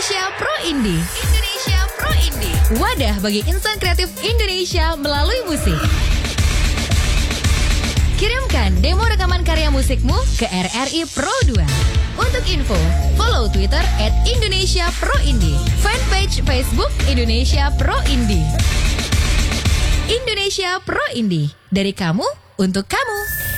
Indonesia Pro Indie. Indonesia Pro Indie. Wadah bagi insan kreatif Indonesia melalui musik. Kirimkan demo rekaman karya musikmu ke RRI Pro 2. Untuk info, follow Twitter @IndonesiaProIndie, fanpage Facebook Indonesia Pro Indie. Indonesia Pro Indie, dari kamu untuk kamu.